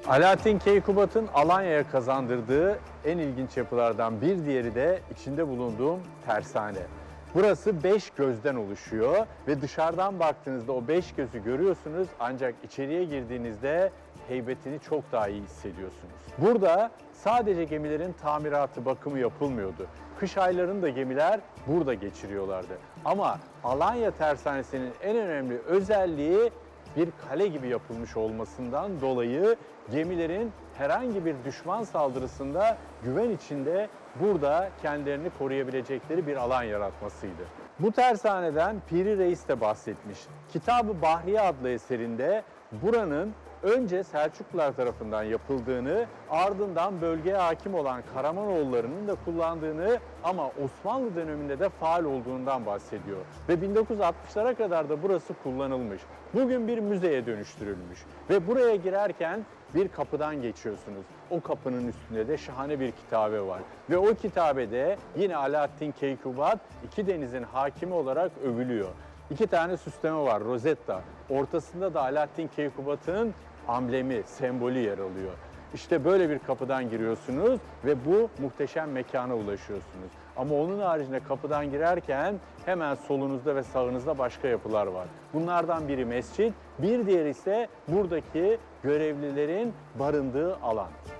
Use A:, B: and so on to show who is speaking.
A: Alaaddin Keykubat'ın Alanya'ya kazandırdığı en ilginç yapılardan bir diğeri de içinde bulunduğum tersane. Burası 5 gözden oluşuyor ve dışarıdan baktığınızda o 5 gözü görüyorsunuz ancak içeriye girdiğinizde heybetini çok daha iyi hissediyorsunuz. Burada sadece gemilerin tamiratı, bakımı yapılmıyordu. Kış aylarında gemiler burada geçiriyorlardı. Ama Alanya Tersanesi'nin en önemli özelliği bir kale gibi yapılmış olmasından dolayı gemilerin herhangi bir düşman saldırısında güven içinde burada kendilerini koruyabilecekleri bir alan yaratmasıydı. Bu tersaneden Piri Reis de bahsetmiş. Kitab-ı Bahriye adlı eserinde buranın önce Selçuklular tarafından yapıldığını, ardından bölgeye hakim olan Karamanoğulları'nın da kullandığını ama Osmanlı döneminde de faal olduğundan bahsediyor. Ve 1960'lara kadar da burası kullanılmış. Bugün bir müzeye dönüştürülmüş ve buraya girerken bir kapıdan geçiyorsunuz. O kapının üstünde de şahane bir kitabe var. Ve o kitabede yine Alaaddin Keykubat iki denizin hakimi olarak övülüyor. İki tane süsleme var, Rosetta. Ortasında da Alaaddin Keykubat'ın amblemi, sembolü yer alıyor. İşte böyle bir kapıdan giriyorsunuz ve bu muhteşem mekana ulaşıyorsunuz. Ama onun haricinde kapıdan girerken hemen solunuzda ve sağınızda başka yapılar var. Bunlardan biri mescit, bir diğeri ise buradaki görevlilerin barındığı alan.